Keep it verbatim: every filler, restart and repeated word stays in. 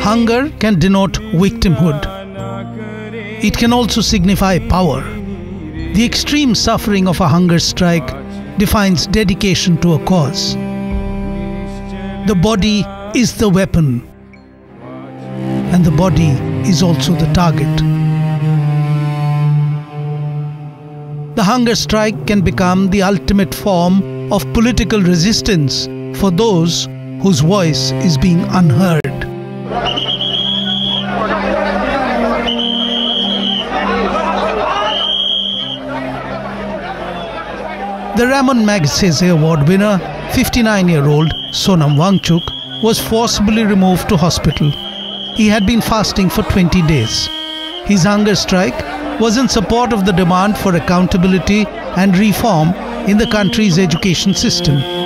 Hunger can denote victimhood. It can also signify power. The extreme suffering of a hunger strike defines dedication to a cause. The body is the weapon, and the body is also the target. The hunger strike can become the ultimate form of political resistance for those whose voice is being unheard. The Ramon Magsaysay Award winner, fifty-nine-year-old Sonam Wangchuk, was forcibly removed to hospital. He had been fasting for twenty days. His hunger strike was in support of the demand for accountability and reform in the country's education system.